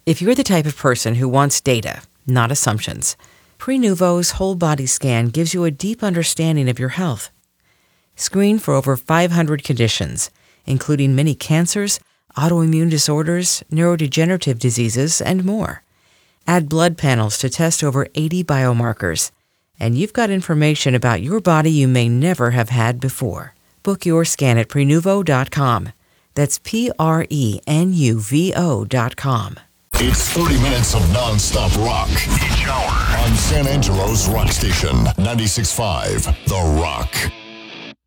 If you're the type of person who wants data, not assumptions, Prenuvo's whole body scan gives you a deep understanding of your health. Screen for over 500 conditions, including many cancers, autoimmune disorders, neurodegenerative diseases, and more. Add blood panels to test over 80 biomarkers, and you've got information about your body you may never have had before. Book your scan at Prenuvo.com. That's Prenuvo.com. It's 30 minutes of non-stop rock each hour on San Angelo's rock station, 96.5 The Rock.